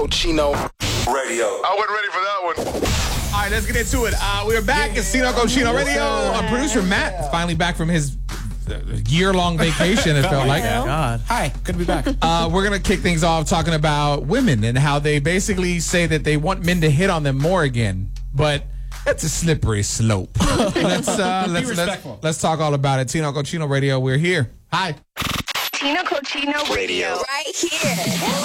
Cochino Radio. I wasn't ready for that one. All right, let's get into it. We're back at Tino Cochino Radio. Producer Matt is finally back from his year-long vacation, it felt like. God. Hi, good to be back. We're going to kick things off talking about women and how they basically say that they want men to hit on them more again. But that's a slippery slope. Let's talk all about it. Tino Cochino Radio, we're here. Hi. Tino Cochino Radio. Right here.